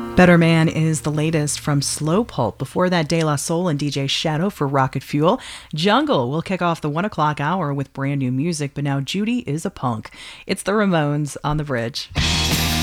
Better Man is the latest from Slow Pulp. Before that, De La Soul and DJ Shadow for Rocket Fuel. Jungle will kick off the 1 o'clock hour with brand new music, but now Judy is a punk. It's the Ramones on the Bridge.